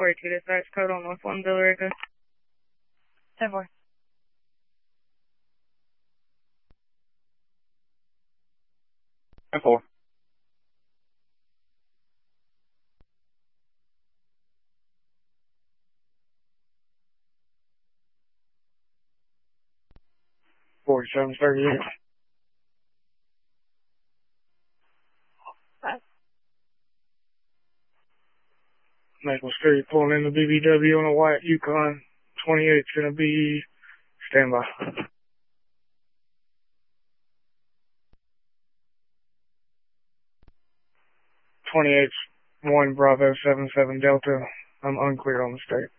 482 dispatch, code on North 1, Villarica. 10-4. And 4. $47.38. Maple Street, pulling in the BBW on a white Yukon. 28's gonna be standby. 28's 1 Bravo 77 Delta. I'm unclear on the state.